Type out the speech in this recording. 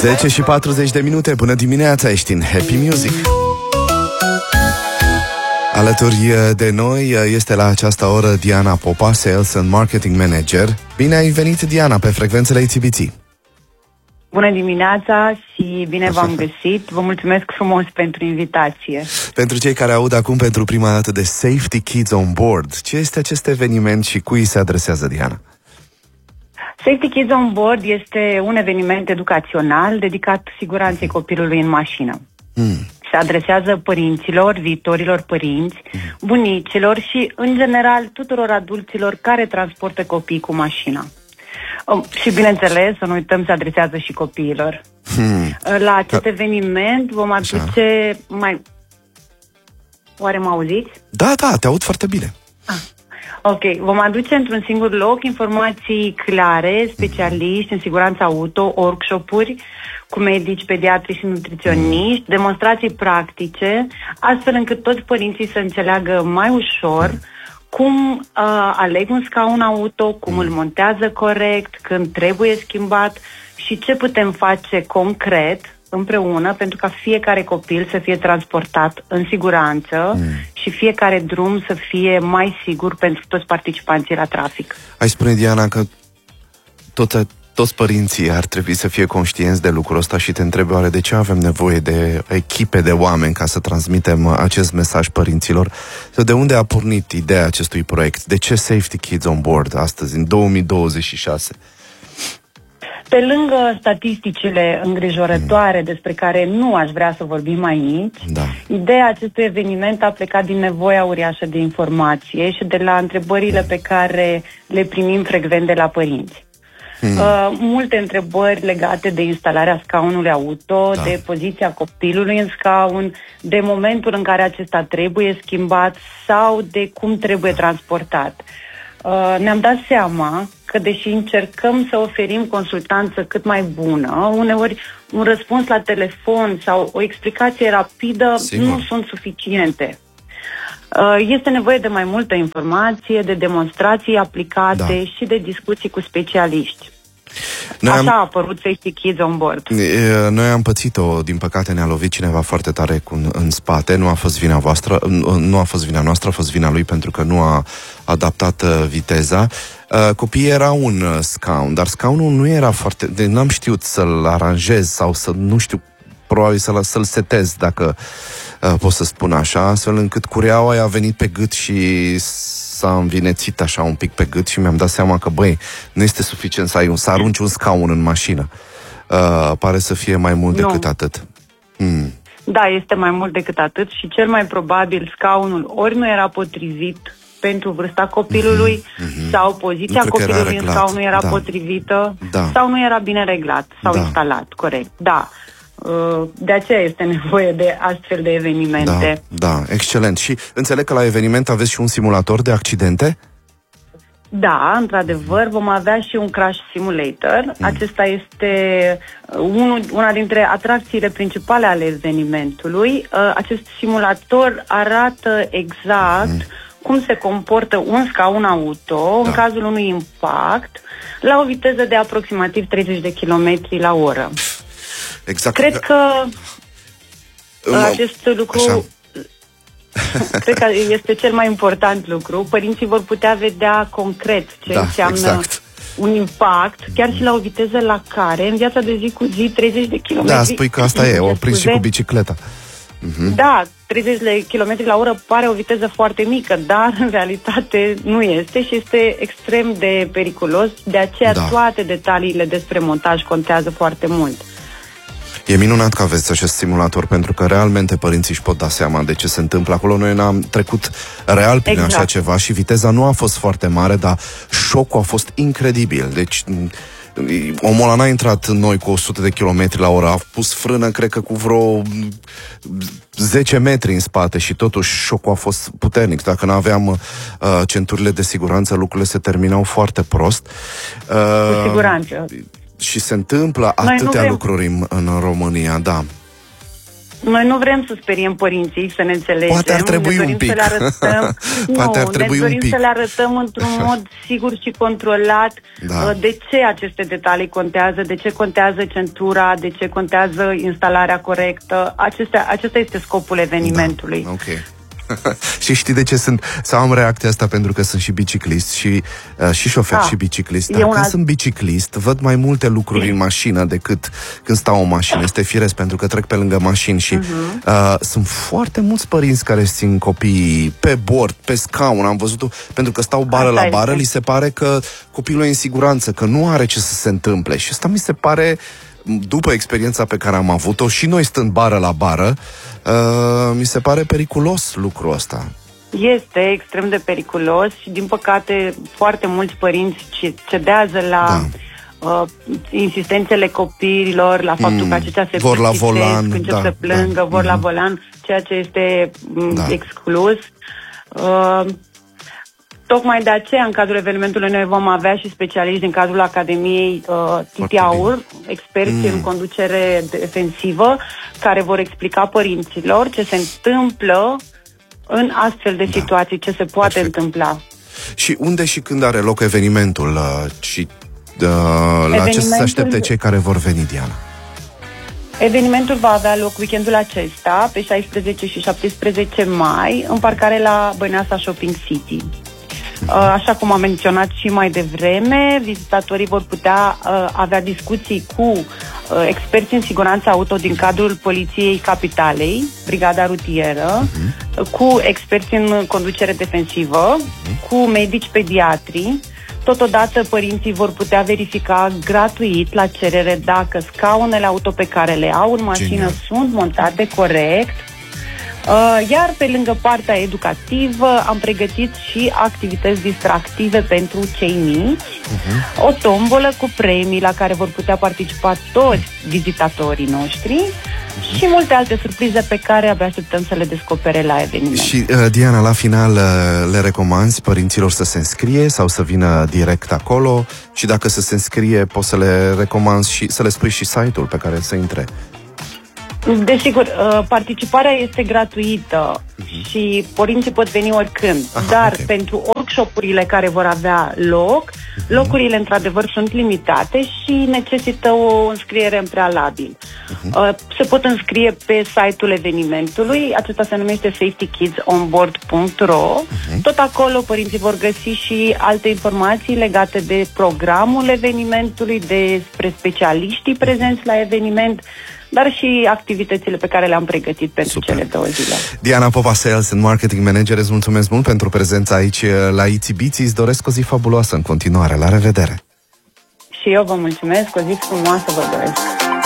10 și 40 de minute, bună dimineața, ești în Happy Music. Alături de noi este la această oră Diana Popa, Sales and Marketing Manager. Bine ai venit, Diana, pe frecvențele ITBT. Bună dimineața și bine v-am găsit. Vă mulțumesc frumos pentru invitație. Pentru cei care aud acum pentru prima dată de Safety Kids on Board, ce este acest eveniment și cui se adresează, Diana? Safety Kids on Board este un eveniment educațional dedicat siguranței copilului în mașină. Se adresează părinților, viitorilor părinți, bunicilor și, în general, tuturor adulților care transportă copii cu mașina. Și, bineînțeles, să nu uităm, se adresează și copiilor. La acest eveniment vom aduce mai... Oare mă auziți? Da, te aud foarte bine. Ok, vom aduce într-un singur loc informații clare, specialiști în siguranță auto, workshop-uri cu medici, pediatri și nutriționiști, demonstrații practice, astfel încât toți părinții să înțeleagă mai ușor cum aleg un scaun auto, cum îl montează corect, când trebuie schimbat și ce putem face concret împreună pentru ca fiecare copil să fie transportat în siguranță și fiecare drum să fie mai sigur pentru toți participanții la trafic. Ai spune, Diana, că toți părinții ar trebui să fie conștienți de lucrul ăsta și te întreb oare de ce avem nevoie de echipe de oameni ca să transmitem acest mesaj părinților? De unde a pornit ideea acestui proiect? De ce Safety Kids on Board astăzi, în 2026? Pe lângă statisticile îngrijorătoare despre care nu aș vrea să vorbim aici, ideea acestui eveniment a plecat din nevoia uriașă de informație și de la întrebările pe care le primim frecvent de la părinți. Multe întrebări legate de instalarea scaunului auto, de poziția copilului în scaun, de momentul în care acesta trebuie schimbat sau de cum trebuie transportat. Ne-am dat seama că deși încercăm să oferim consultanță cât mai bună, uneori un răspuns la telefon sau o explicație rapidă nu sunt suficiente. Este nevoie de mai multă informație, de demonstrații aplicate și de discuții cu specialiști. Așa a apărut Safety Kids on Board. Noi am pățit-o, din păcate ne-a lovit cineva foarte tare în spate, nu a fost vina voastră, nu a fost vina noastră, a fost vina lui pentru că nu a adaptat viteza. Copiii erau un scaun, dar scaunul nu era foarte... n-am știut să-l aranjez sau să, nu știu, probabil să-l setez, dacă pot să spun așa, astfel încât cureaua a venit pe gât și s-a învinețit așa un pic pe gât și mi-am dat seama că, băi, nu este suficient să arunci un scaun în mașină. Pare să fie mai mult decât atât. Da, este mai mult decât atât și cel mai probabil scaunul ori nu era potrivit pentru vârsta copilului sau poziția copilului în scaun nu era potrivită sau nu era bine reglat sau instalat, corect. De aceea este nevoie de astfel de evenimente. Da, excelent. Și înțeleg că la eveniment aveți și un simulator de accidente? Da, într-adevăr, vom avea și un crash simulator. Acesta este una dintre atracțiile principale ale evenimentului. Acest simulator arată exact cum se comportă un scaun auto în cazul unui impact la o viteză de aproximativ 30 de km la oră. Exact. Cred că acest lucru cred că este cel mai important lucru. Părinții vor putea vedea concret ce înseamnă un impact, chiar și la o viteză la care în viața de zi cu zi 30 de km. Da, spui că asta e, oprit și cu bicicleta. Da, 30 de km la oră pare o viteză foarte mică, dar în realitate nu este și este extrem de periculos. De aceea toate detaliile despre montaj contează foarte mult. E minunat că aveți acest simulator, pentru că realmente părinții își pot da seama de ce se întâmplă acolo. Noi ne-am trecut real prin așa ceva și viteza nu a fost foarte mare, dar șocul a fost incredibil. Deci omul ăla n-a intrat în noi cu 100 de km la oră, a pus frână, cred că cu vreo 10 metri în spate și totuși șocul a fost puternic. Dacă nu aveam centurile de siguranță, lucrurile se terminau foarte prost. Cu siguranță. Și se întâmplă atâtea lucruri în România, Noi nu vrem să speriem părinții, să ne înțelegem. Poate ar trebui un pic. Să le arătăm, Poate ar trebui ne dorim un pic. să le arătăm într-un mod sigur și controlat de ce aceste detalii contează, de ce contează centura, de ce contează instalarea corectă. Acesta este scopul evenimentului. Da. Ok. Și știi de ce sau am reacția asta? Pentru că sunt și biciclist și șofer și biciclist. Dar când sunt biciclist, văd mai multe lucruri în mașină decât când stau în mașină. Este firesc pentru că trec pe lângă mașini și sunt foarte mulți părinți care țin copiii pe bord, pe scaun. Am văzut-o, pentru că stau bară la bară, li se pare că copilul e în siguranță, că nu are ce să se întâmple. Și asta mi se pare, după experiența pe care am avut-o și noi stând bară la bară, mi se pare periculos lucrul ăsta. Este extrem de periculos și, din păcate, foarte mulți părinți cedează la insistențele copiilor, la faptul că aceștia se vor la volan, încep să plângă, vor la volan, ceea ce este exclus. Tocmai de aceea, în cadrul evenimentului, noi vom avea și specialiști din cadrul Academiei Titi Aur, experți în conducere defensivă, care vor explica părinților ce se întâmplă în astfel de situații, ce se poate întâmpla. Și unde și când are loc evenimentul? Și la ce să se aștepte cei care vor veni, Diana? Evenimentul va avea loc weekendul acesta, pe 16 și 17 mai, în parcare la Băneasa Shopping City. Așa cum am menționat și mai devreme, vizitatorii vor putea avea discuții cu experți în siguranță auto din cadrul Poliției Capitalei, Brigada Rutieră, cu experți în conducere defensivă, cu medici pediatri. Totodată, părinții vor putea verifica gratuit, la cerere, dacă scaunele auto pe care le au în mașină sunt montate corect. Iar pe lângă partea educativă am pregătit și activități distractive pentru cei mici, o tombolă cu premii la care vor putea participa toți vizitatorii noștri și multe alte surprize pe care abia așteptăm să le descopere la eveniment. Și, Diana, la final le recomanzi părinților să se înscrie sau să vină direct acolo? Și dacă să se înscrie, poți să le recomanzi și să le spui și site-ul pe care să intre? Desigur, participarea este gratuită și părinții pot veni oricând, dar pentru workshop-urile care vor avea loc, locurile într-adevăr sunt limitate și necesită o înscriere în prealabil. Se pot înscrie pe site-ul evenimentului, acesta se numește safetykidsonboard.ro. Tot acolo părinții vor găsi și alte informații legate de programul evenimentului, despre specialiștii prezenți la eveniment, dar și activitățile pe care le-am pregătit pentru cele 2 zile. Diana Popa, Sales and Marketing Manager, îți mulțumesc mult pentru prezența aici la Itsy Bitsy. Îți doresc o zi fabuloasă în continuare. La revedere! Și eu vă mulțumesc, o zi frumoasă vă doresc!